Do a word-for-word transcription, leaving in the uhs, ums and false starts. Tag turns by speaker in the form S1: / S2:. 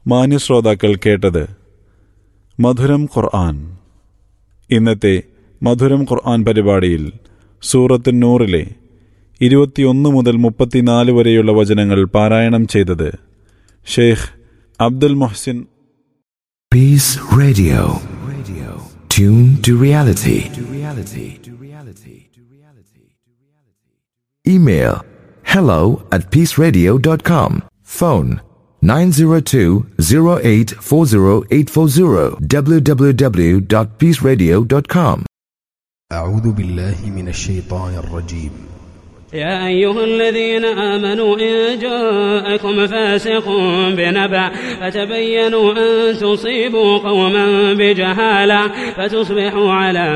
S1: മാന്യശ്രോതാക്കൾ കേട്ടത് മധുരം ഖുർആൻ. ഇന്നത്തെ മധുരം ഖുർആൻ പരിപാടിയിൽ സൂറത്ത് നൂറിലെ ഇരുപത്തിയൊന്ന് മുതൽ മുപ്പത്തിനാല് വരെയുള്ള വചനങ്ങൾ പാരായണം ചെയ്തത് ഷെയ്ഖ് അബ്ദുൽ Muhsin.
S2: Peace Radio. Radio. Tune to reality. To reality. To reality. To reality. Email hello at peaceradio dot com. Phone nine zero two zero eight four zero eight four zero. w w w dot peaceradio dot com.
S3: أعوذ بالله من الشيطان الرجيم.
S4: يا أيها الذين آمنوا إن جاءكم فاسق بنبأ فتبينوا أن تصيبوا قوما بجهالة فتصبحوا على